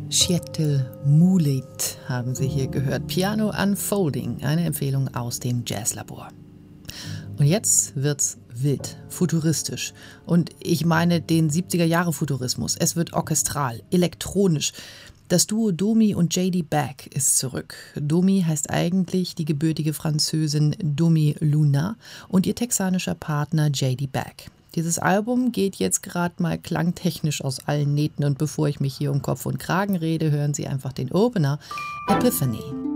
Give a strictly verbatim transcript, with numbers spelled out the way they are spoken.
Chettil Moulid haben Sie hier gehört. Piano Unfolding, eine Empfehlung aus dem Jazzlabor. Und jetzt wird's wild, futuristisch. Und ich meine den siebziger-Jahre-Futurismus. Es wird orchestral, elektronisch. Das Duo Domi und J D Beck ist zurück. Domi heißt eigentlich die gebürtige Französin Domi Luna und ihr texanischer Partner J D Beck. Dieses Album geht jetzt gerade mal klangtechnisch aus allen Nähten und bevor ich mich hier um Kopf und Kragen rede, hören Sie einfach den Opener Epiphany.